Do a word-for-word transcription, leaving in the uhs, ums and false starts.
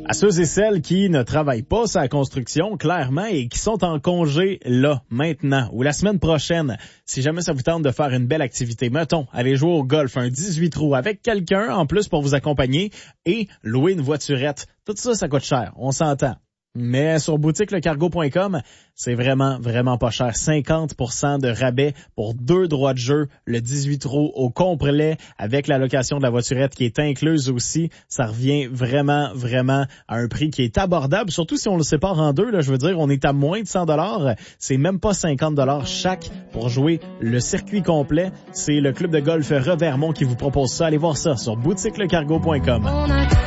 À ceux et celles qui ne travaillent pas sur la construction, clairement, et qui sont en congé là, maintenant, ou la semaine prochaine, si jamais ça vous tente de faire une belle activité, mettons, aller jouer au golf, un dix-huit trous avec quelqu'un en plus pour vous accompagner et louer une voiturette. Tout ça, ça coûte cher, on s'entend. Mais sur boutique le cargo point com, c'est vraiment, vraiment pas cher. cinquante pour cent de rabais pour deux droits de jeu, le dix-huit trous au complet, avec la location de la voiturette qui est incluse aussi. Ça revient vraiment, vraiment à un prix qui est abordable, surtout si on le sépare en deux. Là, je veux dire, on est à moins de cent dollars. C'est même pas cinquante dollars chaque pour jouer le circuit complet. C'est le club de golf Revermont qui vous propose ça. Allez voir ça sur boutique le cargo point com.